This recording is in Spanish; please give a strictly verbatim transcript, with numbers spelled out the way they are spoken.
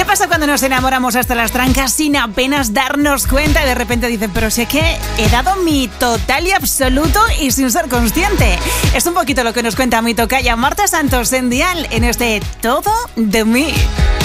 pasa cuando nos enamoramos hasta las trancas sin apenas darnos cuenta y de repente dicen, pero sé que he dado mi total y absoluto y sin ser consciente? Es un poquito lo que nos cuenta mi tocaya Marta Santos en Dial en este Todo de mí.